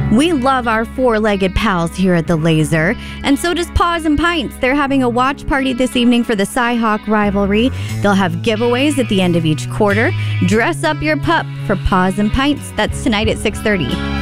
We love our four-legged pals here at the Laser, and so does Paws and Pints. They're having a watch party this evening for the Cy-Hawk rivalry. They'll have giveaways at the end of each quarter. Dress up your pup for Paws and Pints. That's tonight at 6:30.